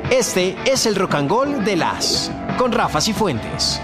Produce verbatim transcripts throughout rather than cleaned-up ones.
Este es el Rock and Roll de las con Rafa Cifuentes.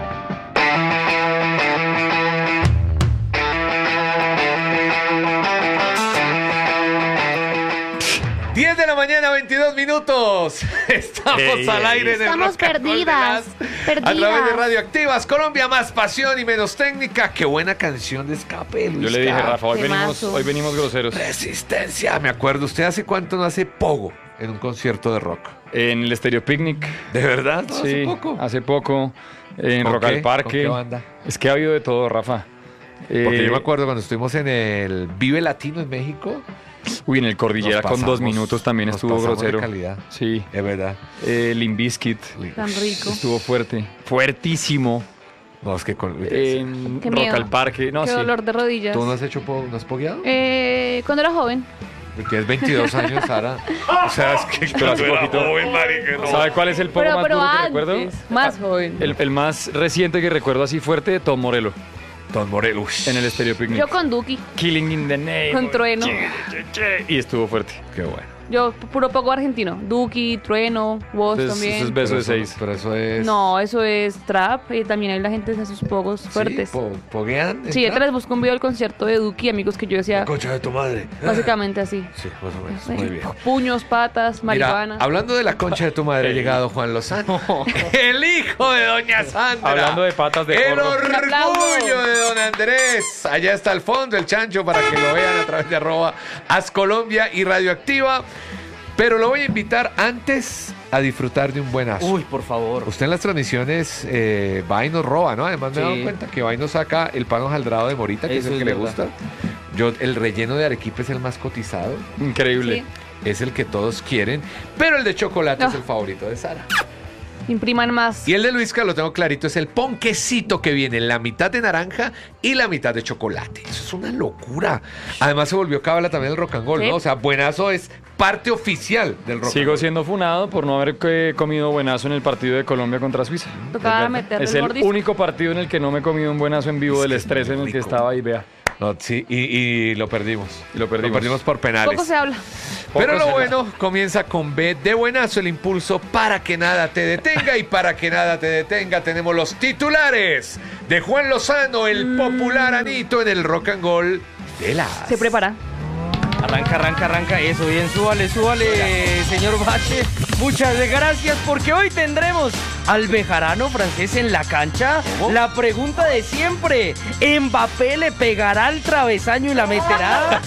diez de la mañana, veintidós minutos. Estamos hey, al aire en el Estamos perdidas, perdidas. A través de Radioactivas, Colombia, más pasión y menos técnica. Qué buena canción de escape, Luis. Yo le dije, Rafa, hoy venimos, mazo. hoy venimos groseros. Resistencia, me acuerdo. ¿Usted hace cuánto no hace pogo en un concierto de rock? En el Estéreo Picnic. ¿De verdad? ¿No? Sí, hace poco. Hace poco. En Rock al Parque. ¿Con qué banda? Es que ha habido de todo, Rafa. Porque eh, yo me acuerdo cuando estuvimos en el Vive Latino en México. Uy, en el Cordillera pasamos, con dos minutos también estuvo grosero. De calidad. Sí. Es verdad. Eh, Limp Bizkit. Tan rico. Estuvo fuerte. Fuertísimo. No, es que con... En Qué Rock miedo. al Parque. No, Qué sí. dolor de rodillas. ¿Tú no has hecho po... no has pogueado? Eh, cuando era joven. Porque es veintidós años, Sara. O sea, es que Pero hace poquito. joven, marica, no. ¿Sabe cuál es el poco Pero, más pero duro que antes, recuerdo? más joven. El, el más reciente que recuerdo así fuerte, Tom Morello. Don Morelos. En el Estéreo Picnic. Yo con Duki. Killing in the Name. Con Trueno. Che, che, che. Y estuvo fuerte. Qué bueno. Yo, puro poco argentino. Duki, Trueno, vos Eso es, también. eso es beso Pero de seis. Eso, pero eso es... No, eso es trap. Y también ahí la gente hace sus pogos fuertes. ¿Sí? Po ¿Poguean? Sí, yo te les busco un video del concierto de Duki, amigos, que yo decía Concha de tu madre. básicamente así. Sí, más o menos. Sí. Muy bien. Puños, patas, marihuana. Mira, hablando de la concha de tu madre, ha llegado Juan Lozano. El hijo de doña Sandra. Hablando de patas de El corro. orgullo de don Andrés. Allá está al fondo el chancho para que lo vean a través de arroba Ascolombia y Radioactiva. Pero lo voy a invitar antes a disfrutar de un buenazo. Uy, por favor. Usted en las transmisiones eh, va y nos roba, ¿no? Además me he Sí. dado cuenta que va y nos saca el pan hojaldrado de Morita, que Eso es el es que le verdad. gusta. Yo, el relleno de arequipe es el más cotizado. Increíble. Sí. Es el que todos quieren. Pero el de chocolate No. es el favorito de Sara. Impriman más. Y el de Luisca, lo tengo clarito, es el ponquecito que viene la mitad de naranja y la mitad de chocolate. Eso es una locura. Además se volvió cábala también el rock and roll, Sí. ¿no? O sea, buenazo es parte oficial del rock Sigo and roll. siendo funado por no haber eh, comido buenazo en el partido de Colombia contra Suiza. Tocaba Es verdad. meterle Es el el mordisco. único partido en el que no me he comido un buenazo en vivo Es del que estrés es en el que rico. estaba y vea. No, sí, y, y lo perdimos. Y lo perdimos. por penales. Poco se habla. Pero Poco lo se bueno comienza con B de buenazo, el impulso para que nada te detenga. Y para que nada te detenga tenemos los titulares de Juan Lozano, el popular Anito en el rock and roll de las... Se prepara. Arranca, arranca, arranca. Eso, bien, súbale, súbale, señor Bache. Muchas gracias, porque hoy tendremos al bejarano francés en la cancha. ¿Cómo? La pregunta de siempre: ¿Mbappé le pegará al travesaño y la meterá?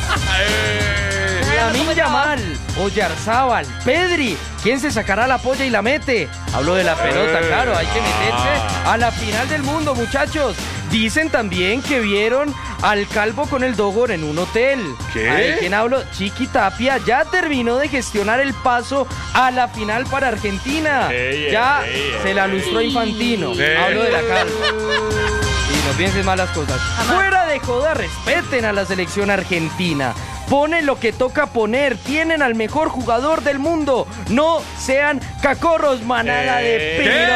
Lamine Yamal, Oyarzábal, Pedri, ¿quién se sacará la polla y la mete? Hablo de la pelota, claro, hay que meterse a la final del mundo, muchachos. Dicen también que vieron al calvo con el Dogor en un hotel. ¿Qué? ¿De quién hablo? Chiqui Tapia ya terminó de gestionar el paso a la final para Argentina. Ey, ya ey, ey, se la ey. lustró Infantino. Ey. Hablo de la calva. Y no pienses malas cosas. Jamás. Fuera de joda, respeten a la selección argentina. Ponen lo que toca poner. Tienen al mejor jugador del mundo. No sean cacorros, manada de Eh. piro.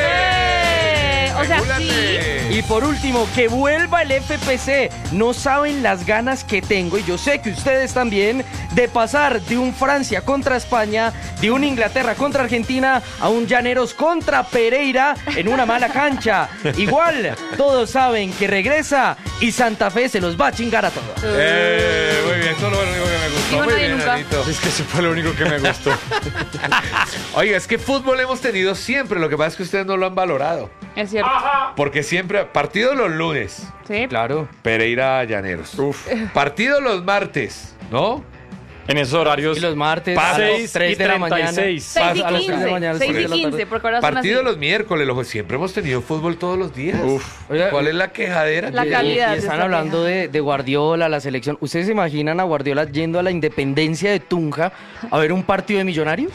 Eh, o sea, sí. Y por último, que vuelva el F P C. No saben las ganas que tengo, y yo sé que ustedes también, de pasar de un Francia contra España, de un Inglaterra contra Argentina, a un Llaneros contra Pereira en una mala cancha. Igual, todos saben que regresa y Santa Fe se los va a chingar a todos. Eh, muy bien, eso es lo único que me gustó. Digo, Muy nadie bien, nunca. Anito. Es que eso fue lo único que me gustó. Oiga, es que fútbol hemos tenido siempre, lo que pasa es que ustedes no lo han valorado. Es cierto. Porque siempre, partido los lunes, Sí. Claro. Pereira Llaneros. Uf. Partido los martes, ¿no? En esos horarios. Y los martes Pasos. a las seis tres y de la mañana. treinta y seis. seis y a las tres de la quince. mañana, seis seis y de la tarde. quince, porque ahora son Partido así. los miércoles, lo- siempre hemos tenido fútbol todos los días. Uf. Oiga, ¿Cuál es la quejadera? La Y- calidad Y, de están esta hablando queja. de, de Guardiola, la selección. ¿Ustedes se imaginan a Guardiola yendo a la Independencia de Tunja a ver un partido de Millonarios?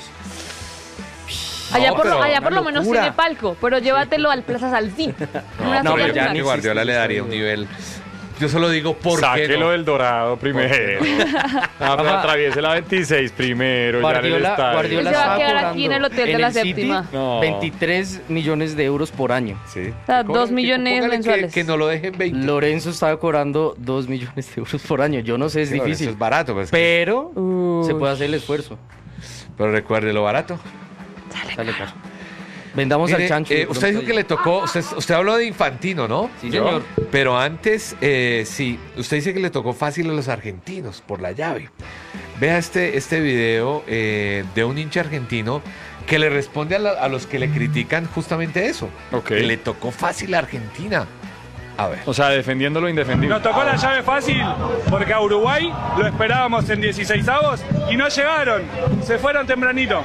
Allá, No, por, lo- pero allá por lo una menos luna. tiene palco, pero llévatelo al Plaza Salcín. En una No, no, silla pero ya lunga. que ni Guardiola existe, le daría un nivel. Yo solo digo por qué Sáquelo no. del Dorado primero. Ah, pero atraviese la veintiséis primero. ya en el Guardiola, estadio. Guardiola Él se va a estaba quedar cobrando aquí en el hotel de en la el City séptima. No. veintitrés millones de euros por año. Sí. O sea, dos millones Póngale mensuales. Que, que no lo dejen veinte. Lorenzo estaba cobrando dos millones de euros por año. Yo no sé, es Sí, bueno, difícil. Eso es barato. Pues, Pero Uy. se puede hacer el esfuerzo. Pero recuerde lo barato. Sale caro. Vendamos Mire, al chancho. eh, usted dijo que le tocó, usted, usted habló de Infantino, ¿no? Sí, señor. Pero antes, eh, sí, usted dice que le tocó fácil a los argentinos por la llave. Vea este, este video eh, de un hincha argentino que le responde a, la- a los que le critican justamente eso. Ok. Que le tocó fácil a Argentina. A ver. O sea, defendiendo lo indefendible. Nos tocó la llave fácil porque a Uruguay lo esperábamos en dieciseisavos y no llegaron, se fueron tempranito.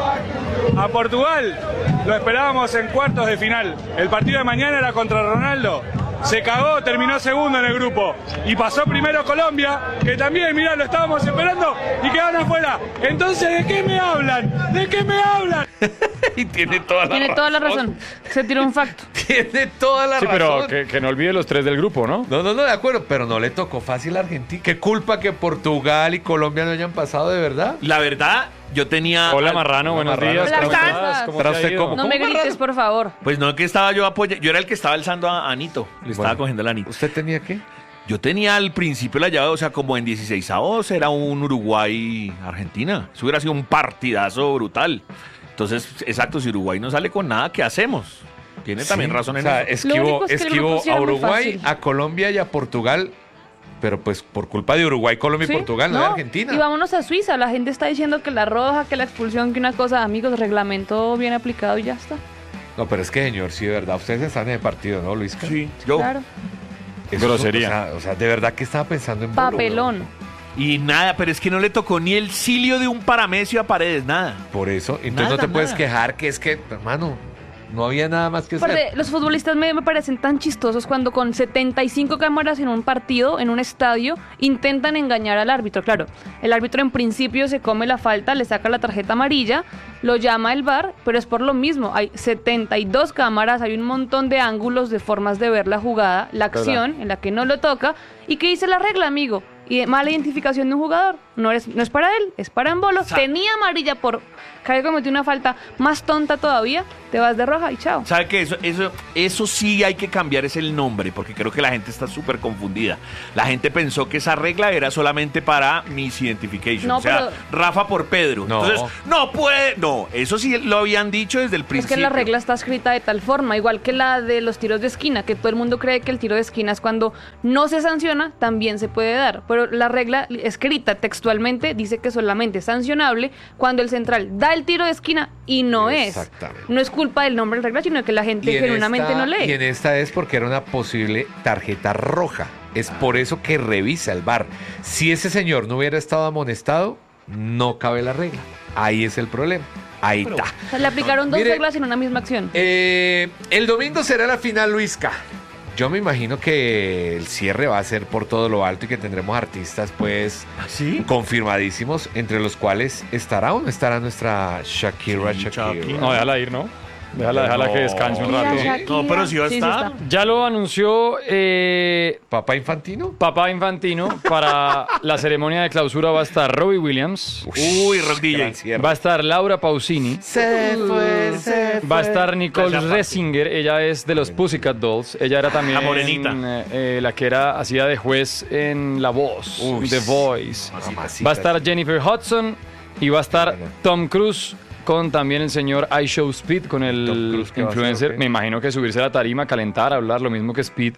A Portugal lo esperábamos en cuartos de final. El partido de mañana era contra Ronaldo. Se cagó, terminó segundo en el grupo. Y pasó primero Colombia, que también, mirá, lo estábamos esperando y quedaron afuera. Entonces, ¿de qué me hablan? ¿De qué me hablan? Y tiene toda la Tiene razón. toda la razón. Se tiró un facto. Tiene toda la Sí, pero razón. que, que no olvide los tres del grupo, ¿no? No, no, no, de acuerdo, pero no le tocó fácil a Argentina. ¿Qué culpa que Portugal y Colombia no hayan pasado de verdad? La verdad, yo tenía... Hola, Marrano, Hola, buenos Marrano. días. Hola, ¿Cómo ¿cómo estás? estás? ¿Cómo Para te ha usted, ido? ¿cómo? No me grites, por favor. Pues no, que estaba yo apoyando, yo era el que estaba alzando a Anito, le estaba Bueno, cogiendo el Anito. ¿Usted tenía qué? Yo tenía al principio la llave, o sea, como en dieciseisavos era un Uruguay-Argentina. Eso hubiera sido un partidazo brutal. Entonces, exacto, si Uruguay no sale con nada, ¿qué hacemos? Tiene también Sí, razón o en sea, eso. Lo esquivó, único es que el esquivó grupo sí a era muy Uruguay, fácil. a Colombia y a Portugal, pero pues por culpa de Uruguay, Colombia ¿Sí? y Portugal, no, de No, Argentina. Y vámonos a Suiza. La gente está diciendo que la roja, que la expulsión, que una cosa, amigos, reglamento bien aplicado y ya está. No, pero es que, señor, sí, de verdad, ustedes están en el partido, ¿no, Luis? Sí, yo. Claro. Eso, Grosería. O sea, o sea, de verdad que estaba pensando en bolo, Papelón. weón. Y nada, pero es que no le tocó ni el cilio de un paramecio a Paredes, nada. Por eso, entonces Nada, no te puedes nada. quejar que es que, hermano, no había nada más que hacer. Aparte, los futbolistas me, me parecen tan chistosos cuando con setenta y cinco cámaras en un partido, en un estadio, intentan engañar al árbitro. Claro, el árbitro en principio se come la falta, le saca la tarjeta amarilla, lo llama el V A R, pero es por lo mismo. Hay setenta y dos cámaras, hay un montón de ángulos, de formas de ver la jugada, la acción en la que no lo toca. ¿Y qué dice la regla, amigo? Y de mala identificación de un jugador. No es, no es para él, es para Embolo. Sa- Tenía amarilla por que cometió una falta más tonta todavía, te vas de roja y chao. ¿Sabe qué? Eso, eso, eso sí hay que cambiar es el nombre, porque creo que la gente está súper confundida. La gente pensó que esa regla era solamente para misidentification. No, o sea, pero- Rafa por Pedro. No. Entonces, no puede. No, eso sí lo habían dicho desde el Es principio. que la regla está escrita de tal forma, igual que la de los tiros de esquina, que todo el mundo cree que el tiro de esquina es cuando no se sanciona, también se puede dar. Pero la regla escrita textualmente dice que solamente es sancionable cuando el central da el tiro de esquina y no es. Exactamente. No es culpa del nombre de la regla, sino que la gente Y en genuinamente esta- no Y lee. en esta es porque era una posible tarjeta roja. Es por eso que revisa el V A R. Si ese señor no hubiera estado amonestado, no cabe la regla. Ahí es el problema. Ahí está. O sea, le aplicaron dos Mire, reglas en una misma acción. Eh, el domingo será la final, Luisca. Yo me imagino que el cierre va a ser por todo lo alto y que tendremos artistas, pues, ¿Sí? confirmadísimos, entre los cuales estará o no estará nuestra Shakira, Sí, Shakira. Shakira. No, déjala ir, ¿no? Déjala, déjala que descanse un Mira, rato. Shakira. No, pero sí va a estar. está. Ya lo anunció eh, ¿Papá Infantino? Papá Infantino. Para la ceremonia de clausura va a estar Robbie Williams. Uy, Rock D Gran J. cierre. Va a estar Laura Pausini. Se fue, se Va a fue. estar Nicole Esa parte. Ressinger, ella es de los Pussycat Dolls. Ella era también La morenita. eh, la que era hacía de juez en La Voz, Uy. The Voice. Mamacita. Va a estar Jennifer Hudson y va a estar Bueno. Tom Cruise con también el señor I Show Speed, con Tom el Cruise, ¿qué va a hacer, influencer. o qué? Me imagino que subirse a la tarima, calentar, hablar, lo mismo que Speed.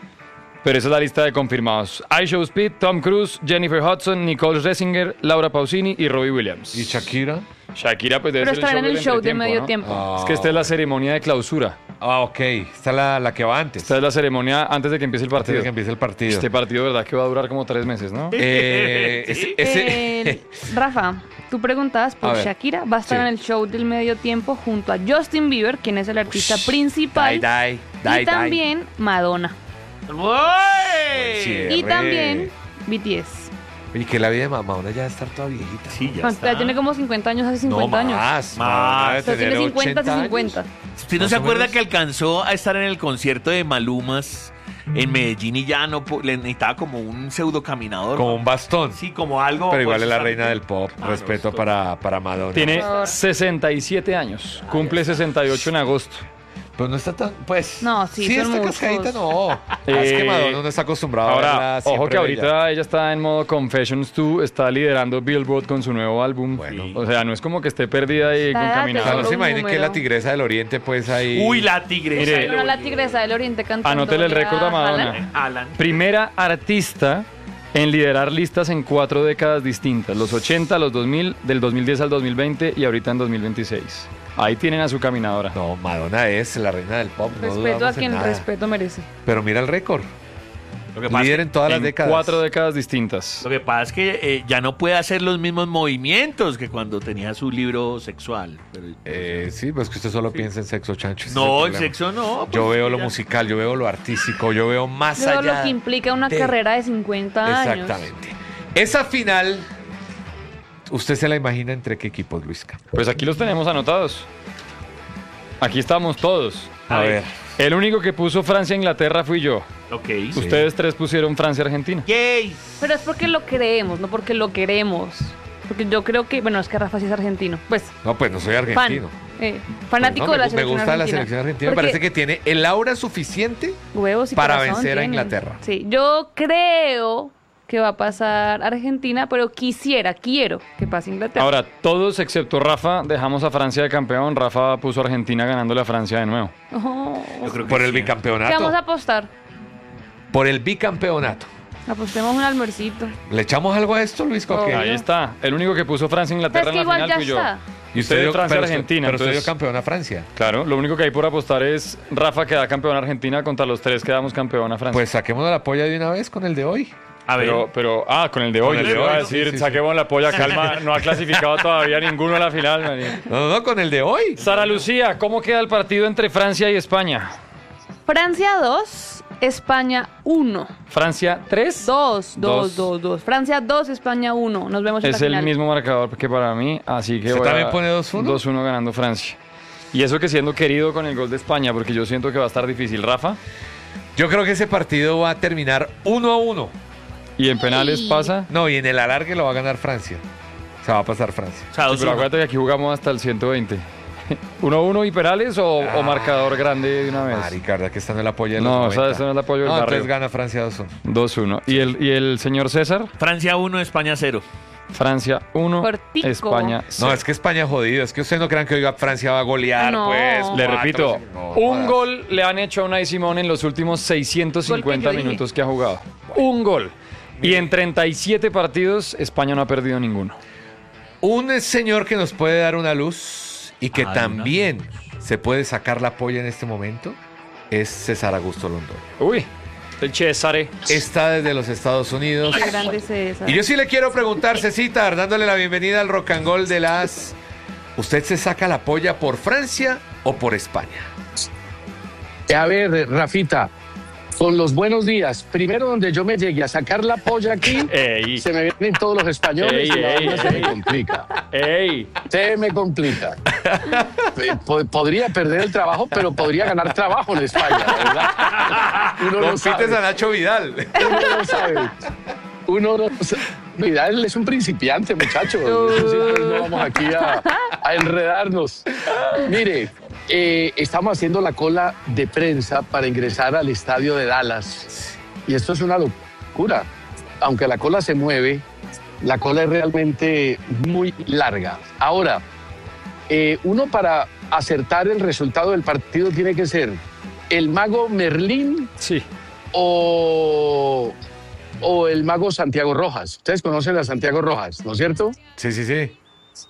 Pero esa es la lista de confirmados. I Show Speed, Tom Cruise, Jennifer Hudson, Nicole Ressinger, Laura Pausini y Robbie Williams. ¿Y Shakira? Shakira pues debe Pero ser estará en el del show de entretiempo, medio ¿no? tiempo. Es que esta es la ceremonia de clausura. Ah, ok. Esta es la, la que va antes. Esta es la ceremonia antes de que empiece el Antes partido. de que empiece el partido. Este partido, verdad, que va a durar como tres meses, ¿no? Eh, ese- ese- Eh, Rafa, tú preguntabas A por ver, Shakira, va a estar sí. en el show del medio tiempo junto a Justin Bieber, quien es el artista Die, principal, die, die, die. y también Madonna. ¡Uy! Sí. Y Re. también B T S. Y que la vida de mamá una ya va a estar toda viejita. Sí, ya Cuando ya está. tiene como cincuenta años, hace cincuenta no, años. más. Más. debe O sea, tener tiene cincuenta, ochenta hace años. cincuenta. ¿Usted no Más se o acuerda menos. que alcanzó a estar en el concierto de Malumas en Medellín y ya no po- le necesitaba como un pseudo caminador? Como un bastón. Sí, como algo. Pero igual pues, es la está- reina del pop. Ah, no, Respeto esto- para, para Madonna. Tiene favor. sesenta y siete años. Cumple sesenta y ocho en agosto. Pues no está tan, pues. No, sí, Sí, son está muchos. cascadita, no. Ah, Eh, es que Madonna no está acostumbrado a Ahora, verla ojo siempre que bella. ahorita ella está en modo Confessions dos, está liderando Billboard con su nuevo álbum. Bueno. O sea, no es como que esté perdida ahí Está con de O sea, caminador. no se un imaginen que número. la tigresa del oriente, pues ahí. Uy, la tigresa. Mire, del Bueno, la Oriente. tigresa del oriente cantando. Anótele el ya récord a Madonna. Haaland. Alan. Primera artista en liderar listas en cuatro décadas distintas, los ochenta, los dos mil, del dos mil diez al dos mil veinte y ahorita en dos mil veintiséis. Ahí tienen a su caminadora. No, Madonna es la reina del pop. No Respeto a dudamos en quien nada. respeto merece. Pero mira el récord. Lo que pasa es Líder que- en todas las En décadas. cuatro décadas distintas. Lo que pasa es que eh, ya no puede hacer los mismos movimientos que cuando tenía su libro sexual. Pero- Eh, sí, pues que usted solo piensa en sexo, chancho. ese es no, el el problema. sexo no. pues, Yo veo lo ya- musical, yo veo lo artístico, yo veo más Pero allá. lo que implica una de- carrera de cincuenta años. Exactamente. Esa final, ¿usted se la imagina entre qué equipos, Luisca? Pues aquí los tenemos anotados. Aquí estamos todos. A ver. El único que puso Francia-Inglaterra fui yo. Ok. Ustedes tres pusieron Francia-Argentina. Yay. Pero es porque lo creemos, no porque lo queremos. Porque yo creo que, bueno, es que Rafa sí es argentino. Pues, No, pues no soy fan. argentino. eh, fanático Pues no, de la me, selección me gusta argentina. la selección argentina. Me Porque parece que tiene el aura suficiente. huevos y para corazón vencer a tiene. Inglaterra. Sí, yo creo que va a pasar Argentina, pero quisiera, quiero que pase Inglaterra. Ahora, todos excepto Rafa dejamos a Francia de campeón. Rafa puso a Argentina ganándole a Francia de nuevo. Oh. Yo creo que Por el sí. ¿Qué bicampeonato. vamos a apostar? Por el bicampeonato. Apostemos un almuercito. ¿Le echamos algo a esto, Luis? ¿O qué? Obvio. Ahí está. El único que puso Francia-Inglaterra Es que en la igual final ya fui yo. está. Y usted Ustedes dio Francia, pero usted- Argentina. Pero usted dio entonces, campeón a Francia. claro, lo único que hay por apostar es Rafa que da campeón a Argentina contra los tres que damos campeón a Francia. Pues saquémonos la polla de una vez con el de hoy. A ver. Pero, pero, ah, con el de hoy. el Yo de le iba a hoy, decir, sí, sí, sí. saquemos la polla, calma, no ha clasificado todavía ninguno a la final. man. No, no, no, con el de hoy. Sara Lucía, ¿cómo queda el partido entre Francia y España? Francia dos, España uno. Francia tres. dos, Dos. dos, dos, dos. Francia dos, España uno. Nos vemos en Es la el final. mismo marcador que para mí, así que ¿Usted voy a- también pone dos uno? dos uno ganando Francia. Y eso que siendo querido con el gol de España, porque yo siento que va a estar difícil. Rafa, Yo creo que ese partido va a terminar uno a uno. y en penales pasa. No, y en el alargue lo va a ganar Francia. O sea, va a pasar Francia. O sea, Sí, dos pero uno. acuérdate que aquí jugamos hasta el ciento veinte. ¿uno uno y penales o, o marcador grande de una vez? Maricarda, que está en el apoyo de los No, o noventa. sea, eso no es el apoyo del No, barrio. entonces gana Francia dos uno. dos uno. ¿Y el, ¿Y el señor César? Francia uno, España cero. Francia uno, Cortico. España No, cero. es que España es jodido. Es que ustedes no crean que oiga Francia va a golear, No. pues. Le cuatro, repito, no, un jodas. gol le han hecho a Unai Simón en los últimos seiscientos cincuenta Gol que yo minutos que ha jugado. Un gol. Y en treinta y siete partidos, España no ha perdido ninguno. Un señor que nos puede dar una luz y que Ah, también se puede sacar la polla en este momento es César Augusto Londoño. Uy, el Cesare. Está desde los Estados Unidos. Qué grande es esa. Y yo sí le quiero preguntar, Cecita, dándole la bienvenida al Rock and Roll de las... ¿Usted se saca la polla por Francia o por España? A ver, Rafita, con los buenos días. Primero, donde yo me llegue a sacar la polla aquí, Ey, se me vienen todos los españoles Ey, y la ey, vaina se me ey. complica. ey. Se me complica. Eh, po- podría perder el trabajo, pero podría ganar trabajo en España, ¿verdad? Uno no sabe. Compites a Nacho Vidal. Uno no sabe. Uno no sabe. Vidal es un principiante, muchacho. Entonces, no vamos aquí a, a enredarnos. Mire, eh, estamos haciendo la cola de prensa para ingresar al estadio de Dallas. Y esto es una locura. Aunque la cola se mueve, la cola es realmente muy larga. Ahora, eh, uno para acertar el resultado del partido tiene que ser el mago Merlín Sí. o, o el mago Santiago Rojas. Ustedes conocen a Santiago Rojas, ¿no es cierto? Sí, sí, sí.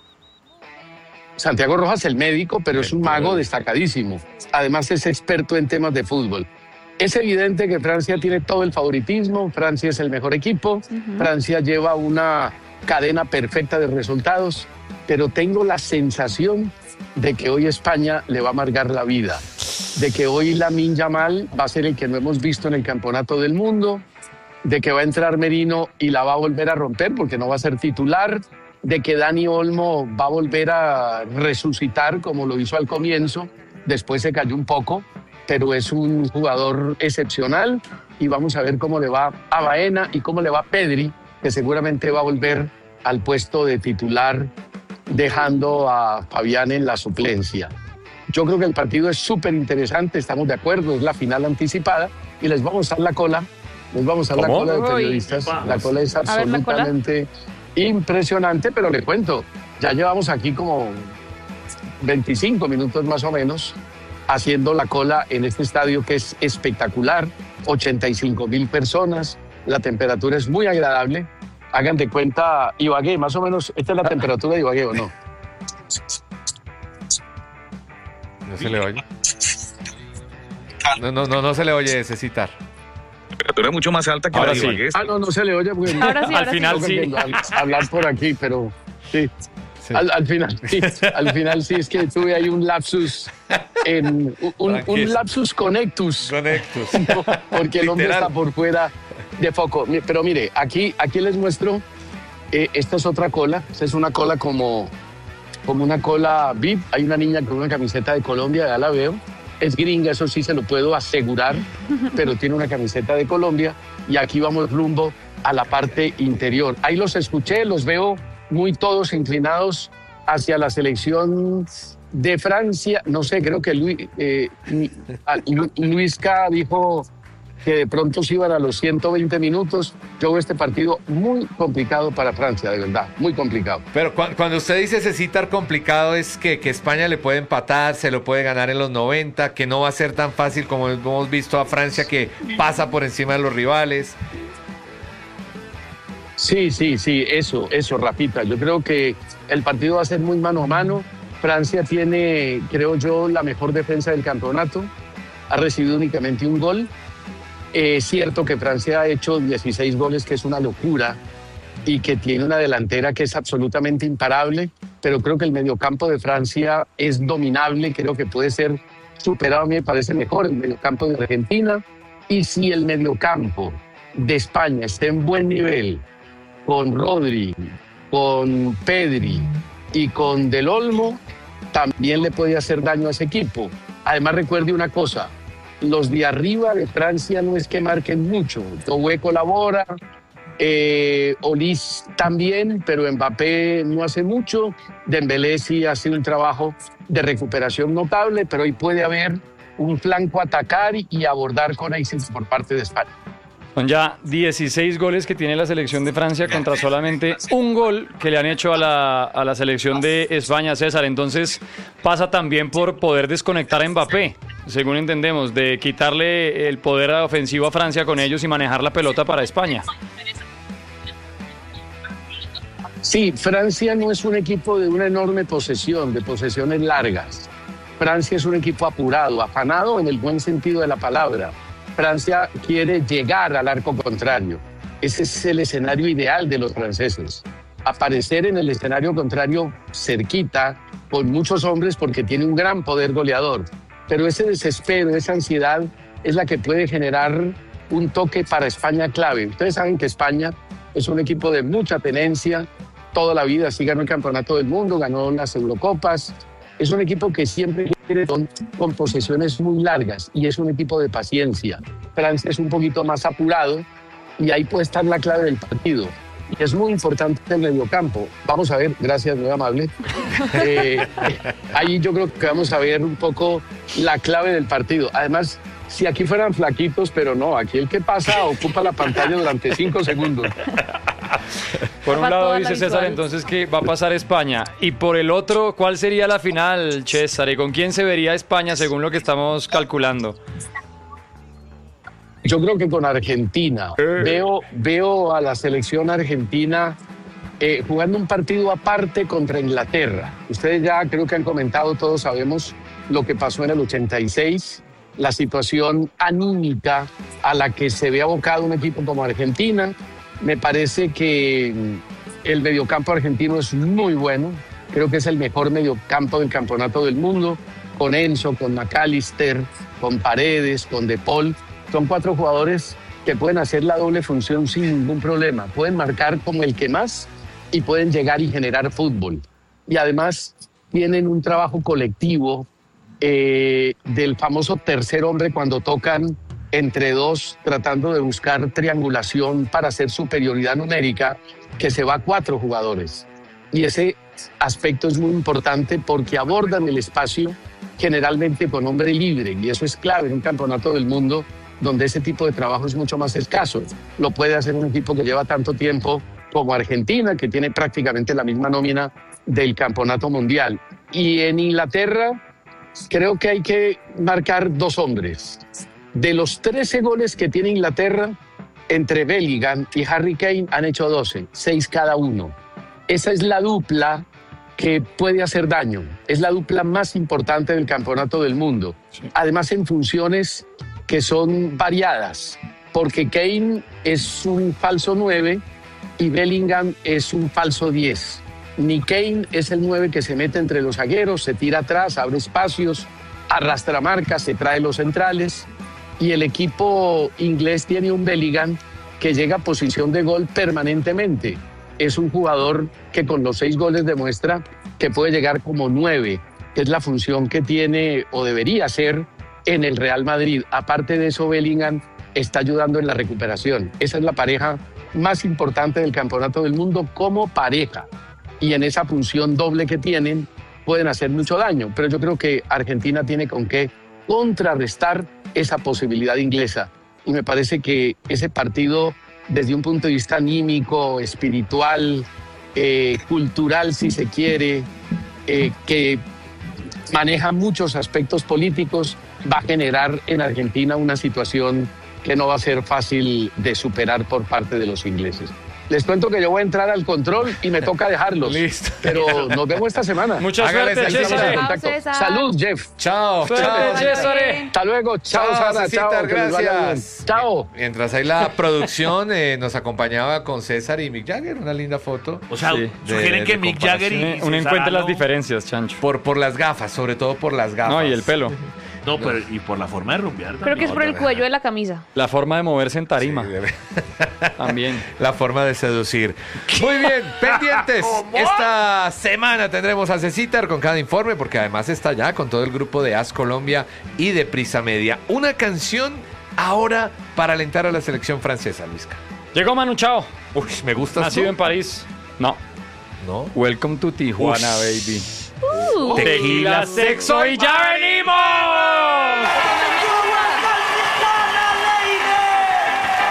Santiago Rojas, el médico, pero es un Pero- mago destacadísimo. Además es experto en temas de fútbol. Es evidente que Francia tiene todo el favoritismo, Francia es el mejor equipo, Francia lleva una cadena perfecta de resultados, pero tengo la sensación de que hoy España le va a amargar la vida, de que hoy Lamine Yamal va a ser el que no hemos visto en el Campeonato del Mundo, de que va a entrar Merino y la va a volver a romper porque no va a ser titular, de que Dani Olmo va a volver a resucitar como lo hizo al comienzo, después se cayó un poco, pero es un jugador excepcional y vamos a ver cómo le va a Baena y cómo le va a Pedri, que seguramente va a volver al puesto de titular dejando a Fabián en la suplencia. Yo creo que el partido es súper interesante, estamos de acuerdo, es la final anticipada y les vamos a dar la cola, les vamos a dar la ¿Cómo? cola de Uy. periodistas. La cola es A ver, ¿la cola? absolutamente impresionante, pero le cuento, ya llevamos aquí como veinticinco minutos más o menos haciendo la cola en este estadio que es espectacular, ochenta y cinco mil personas, la temperatura es muy agradable. Hagan de cuenta Ibagué, más o menos, esta es la temperatura de Ibagué, ¿o no? No se le oye. No, no, no, no se le oye ese citar. La temperatura es mucho más alta que Ahora la de sí. Ibagué. Ah, no, no se le oye. Porque Ahora sí, Al ahora final sí. sí. Al- hablar por aquí, pero sí. Sí. Al, al final sí, al final sí, es que tuve ahí un lapsus, en, un, un Tranquilo. lapsus connectus, Conectus. porque el hombre Literal. está por fuera de foco. Mi- Pero mire, aquí, aquí les muestro, eh, esta es otra cola, esta es una cola como, como una cola V I P. Hay una niña con una camiseta de Colombia, ya la veo, es gringa, eso sí se lo puedo asegurar, pero tiene una camiseta de Colombia y aquí vamos rumbo a la parte interior. Ahí los escuché, los veo muy todos inclinados hacia la selección de Francia. No sé, creo que Luis, eh, Lu- Luisca dijo que de pronto se iban a los ciento veinte minutos. Yo veo este partido muy complicado para Francia, de verdad, muy complicado. Pero cu- cuando usted dice ese citar complicado es que, que España le puede empatar, se lo puede ganar en los noventa, que no va a ser tan fácil como hemos visto a Francia que pasa por encima de los rivales. Sí, sí, sí, eso, eso, Rafita. Yo creo que el partido va a ser muy mano a mano. Francia tiene, creo yo, la mejor defensa del campeonato. Ha recibido únicamente un gol. Es cierto que Francia ha hecho dieciséis goles, que es una locura, y que tiene una delantera que es absolutamente imparable, pero creo que el mediocampo de Francia es dominable, creo que puede ser superado, a mí me parece mejor el mediocampo de Argentina, y si el mediocampo de España está en buen nivel, con Rodri, con Pedri y con Del Olmo, también le puede hacer daño a ese equipo. Además, recuerde una cosa, los de arriba de Francia no es que marquen mucho. Tobé colabora, eh, Olis también, pero Mbappé no hace mucho. Dembélé sí hace un trabajo de recuperación notable, pero ahí puede haber un flanco a atacar y abordar con éxito por parte de España. Son ya dieciséis goles que tiene la selección de Francia contra solamente un gol que le han hecho a la, a la selección de España, César. Entonces pasa también por poder desconectar a Mbappé, según entendemos, de quitarle el poder ofensivo a Francia con ellos y manejar la pelota para España. Sí, Francia no es un equipo de una enorme posesión, de posesiones largas. Francia es un equipo apurado, afanado en el buen sentido de la palabra. Francia quiere llegar al arco contrario. Ese es el escenario ideal de los franceses. Aparecer en el escenario contrario cerquita, con muchos hombres, porque tiene un gran poder goleador. Pero ese desespero, esa ansiedad, es la que puede generar un toque para España clave. Ustedes saben que España es un equipo de mucha tenencia, toda la vida, sí ganó el campeonato del mundo, ganó las Eurocopas. Es un equipo que siempre quiere con, con posesiones muy largas y es un equipo de paciencia. Francia es un poquito más apurado y ahí puede estar la clave del partido. Y es muy importante el mediocampo. Vamos a ver, gracias, muy amable. Eh, ahí yo creo que vamos a ver un poco la clave del partido. Además, si aquí fueran flaquitos, pero no, aquí el que pasa ocupa la pantalla durante cinco segundos. Por un Va lado toda dice la César visual. entonces que va a pasar España. Y por el otro, ¿cuál sería la final, César? ¿Y con quién se vería España según lo que estamos calculando? Yo creo que con Argentina. Veo, veo a la selección argentina eh, jugando un partido aparte contra Inglaterra. Ustedes ya creo que han comentado, todos sabemos lo que pasó en el ochenta y seis, la situación anímica a la que se ve abocado un equipo como Argentina. Me parece que el mediocampo argentino es muy bueno. Creo que es el mejor mediocampo del campeonato del mundo, con Enzo, con McAllister, con Paredes, con De Paul. Son cuatro jugadores que pueden hacer la doble función sin ningún problema. Pueden marcar como el que más y pueden llegar y generar fútbol. Y además tienen un trabajo colectivo eh, del famoso tercer hombre cuando tocan entre dos, tratando de buscar triangulación para hacer superioridad numérica, que se va a cuatro jugadores. Y ese aspecto es muy importante porque abordan el espacio generalmente con hombre libre, y eso es clave en un campeonato del mundo donde ese tipo de trabajo es mucho más escaso. Lo puede hacer un equipo que lleva tanto tiempo como Argentina, que tiene prácticamente la misma nómina del campeonato mundial. Y en Inglaterra creo que hay que marcar dos hombres. De los trece goles que tiene Inglaterra, entre Bellingham y Harry Kane han hecho doce, seis cada uno. Esa es la dupla que puede hacer daño. Es la dupla más importante del campeonato del mundo. Además, en funciones que son variadas, porque Kane es un falso nueve y Bellingham es un falso diez. Ni Kane es el nueve que se mete entre los zagueros, se tira atrás, abre espacios, arrastra marcas, se trae los centrales. Y el equipo inglés tiene un Bellingham que llega a posición de gol permanentemente. Es un jugador que con los seis goles demuestra que puede llegar como nueve, que es la función que tiene o debería ser en el Real Madrid. Aparte de eso, Bellingham está ayudando en la recuperación. Esa es la pareja más importante del campeonato del mundo como pareja. Y en esa función doble que tienen pueden hacer mucho daño. Pero yo creo que Argentina tiene con qué contrarrestar esa posibilidad inglesa. Y me parece que ese partido, desde un punto de vista anímico, espiritual, eh, cultural, si se quiere, eh, que maneja muchos aspectos políticos, va a generar en Argentina una situación que no va a ser fácil de superar por parte de los ingleses. Les cuento que yo voy a entrar al control y me toca dejarlos. Listo. Pero nos vemos esta semana. Mucha suerte, César. Chao, César. Salud, Jeff. Chao, Suerte, chao. César. Hasta luego. Chao, Chao, Sara. Cecitar, Chao. que les vaya bien. gracias. Chao. Mientras ahí la producción eh, nos acompañaba con César y Mick Jagger, una linda foto. O sea, Sí. sugieren De- que de Mick Jagger y comparación. Uno César encuentra las Ano- diferencias, Chancho. Por, por las gafas, sobre todo por las gafas. No, y el pelo. No, pero y por la forma de rumbear Creo que es por el cuello de la camisa. La forma de moverse en tarima. Sí, debe- También. La forma de seducir. Muy bien, pendientes. Esta semana tendremos a Cecitar con cada informe, porque además está ya con todo el grupo de As Colombia y de Prisa Media. Una canción ahora para alentar a la selección francesa, Luisca. Llegó Manu Chao. Uy, me gusta. Nacido en París. No. ¿No? Welcome to Tijuana, Ush. baby. Uh. Tequila, sexo y ya venimos.